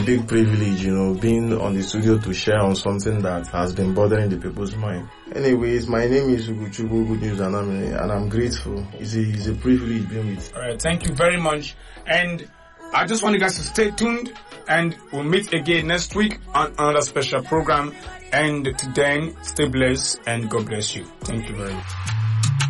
big privilege, being on the studio to share on something that has been bothering the people's mind. Anyways, my name is Uguchukwu Good News, and I'm grateful. It's a privilege being with you. All right, thank you very much. And I just want you guys to stay tuned, and we'll meet again next week on another special program. And till then, stay blessed and God bless you. Thank you very much.